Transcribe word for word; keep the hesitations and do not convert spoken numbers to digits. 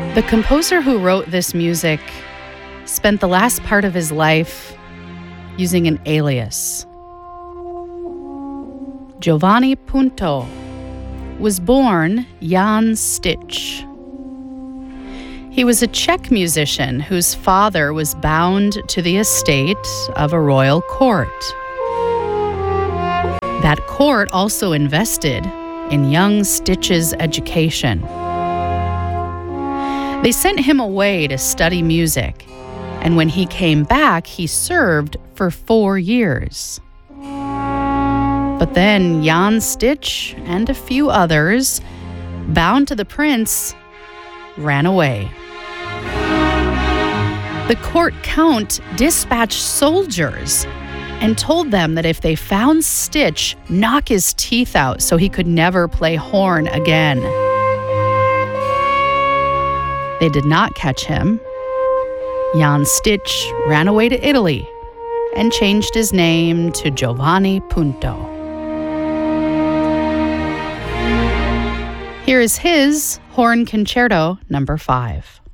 The composer who wrote this music spent the last part of his life using an alias. Giovanni Punto was born Jan Stich. He was a Czech musician whose father was bound to the estate of a royal court. That court also invested in young Stich's education. They sent him away to study music, and when he came back, he served for four years. But then Jan Stich and a few others, bound to the prince, ran away. The court count dispatched soldiers and told them that if they found Stich, knock his teeth out so he could never play horn again. They did not catch him. Jan Stich ran away to Italy and changed his name to Giovanni Punto. Here is his Horn Concerto number five.